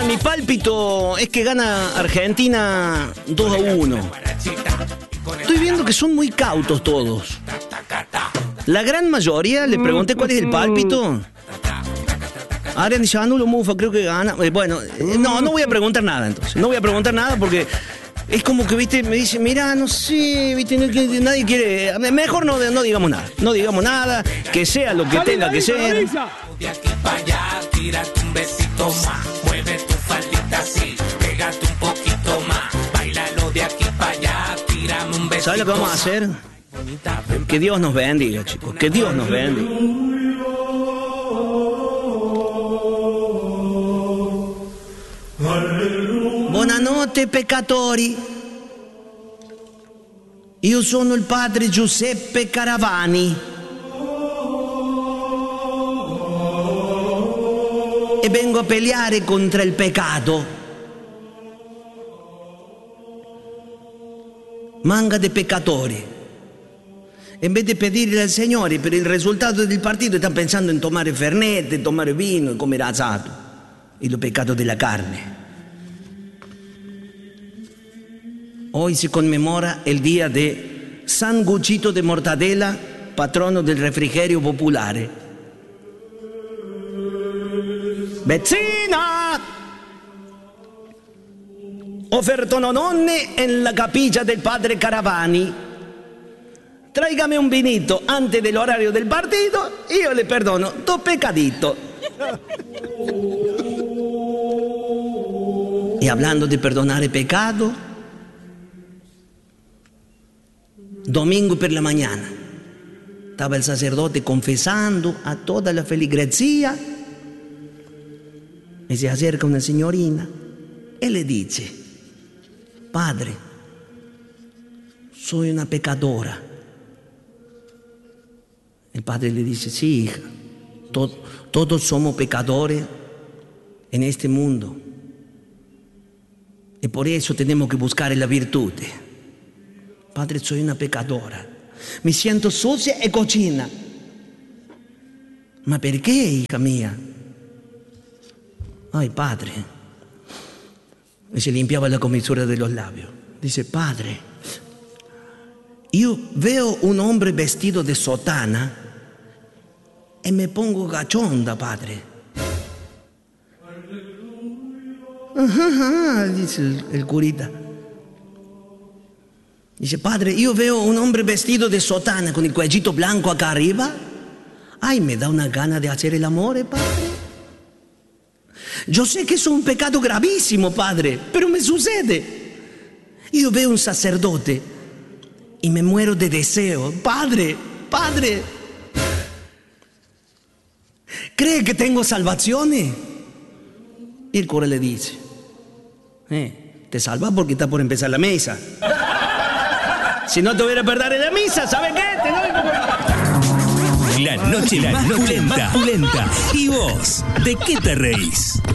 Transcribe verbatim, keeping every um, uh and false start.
mi pálpito es que gana Argentina dos a uno. Estoy viendo que son muy cautos todos. La gran mayoría, le pregunté cuál es el pálpito. Adrián dice, ah, no lo mufa, creo que gana. Eh, bueno, eh, no, no voy a preguntar nada entonces. No voy a preguntar nada porque es como que, viste, me dice, mira, no sé, viste, no, que nadie quiere. Mejor no, no digamos nada. No digamos nada, que sea lo que tenga que ser. De aquí para allá, tírate un besito más. Mueve tu faldita así, pégate un poquito más. Bailalo de aquí para allá, tírame un besito. ¿Sabes lo que vamos a hacer? Que Dios nos bendiga, chicos. Que Dios nos bendiga. Buonanotte, peccatori. Io sono il padre Giuseppe Caravani. E vengo a peleare contro il peccato. Manga de peccatori. En vez de pedirle al Signore per il risultato del partito, están pensando en tomar fernet, en tomar vino, en comer asado. Y los pecados de la carne. Hoy se conmemora el día de San Guccito de Mortadella, patrono del refrigerio popolare. Bezzina! Offertono nonne en la capilla del padre Caravani. Tráigame un vinito antes del horario del partido y yo le perdono dos pecaditos. Y hablando de perdonar pecado, domingo per la mañana estaba el sacerdote confesando a toda la feligresía y se acerca una signorina y le dice: Padre, soy una pecadora. El padre le dice: sí, hija, to- todos somos pecadores en este mundo y por eso tenemos que buscar la virtud. Padre, soy una pecadora, mi siento sucia e cochina. Ma perché, hija mía? Ay, padre. Y se limpiaba la comisura de los labios. Dice: Padre, yo veo un hombre vestido de sotana y me pongo gachonda, padre. Ajá, ajá, dice el, el curita. Dice: Padre, yo veo un hombre vestido de sotana con el cuellito blanco acá arriba. Ay, me da una gana de hacer el amor, padre. Yo sé que es un pecado gravísimo, padre, pero me sucede. Yo veo un sacerdote y me muero de deseo. Padre, padre, ¿cree que tengo salvación? Y el cura le dice: eh, te salvas porque está por empezar la misa. Si no te hubiera perder en la misa, ¿sabes qué? Te doy... La noche, la más, noche pulenta. más pulenta. ¿Y vos? ¿De qué te reís?